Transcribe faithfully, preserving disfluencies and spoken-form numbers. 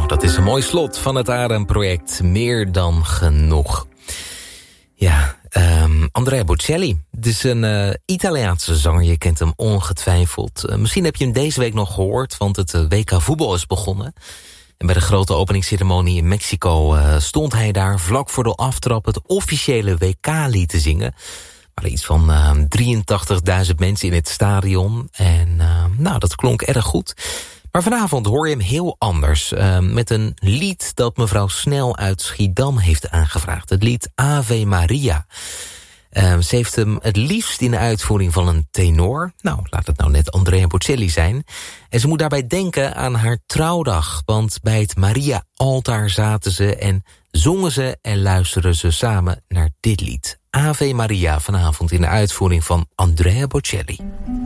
Nou, dat is een mooi slot van het A R M-project Meer dan genoeg. Ja, um, Andrea Bocelli. Het is een uh, Italiaanse zanger, je kent hem ongetwijfeld. Uh, misschien heb je hem deze week nog gehoord, want het uh, W K voetbal is begonnen. En bij de grote openingsceremonie in Mexico uh, stond hij daar vlak voor de aftrap het officiële W K-lied te zingen. Er waren iets van uh, drieëntachtigduizend mensen in het stadion. En uh, nou, dat klonk erg goed. Maar vanavond hoor je hem heel anders. Uh, met een lied dat mevrouw Snel uit Schiedam heeft aangevraagd. Het lied Ave Maria. Uh, ze heeft hem het liefst in de uitvoering van een tenor. Nou, laat het nou net Andrea Bocelli zijn. En ze moet daarbij denken aan haar trouwdag. Want bij het Maria-altaar zaten ze en zongen ze en luisterden ze samen naar dit lied. Ave Maria vanavond in de uitvoering van Andrea Bocelli.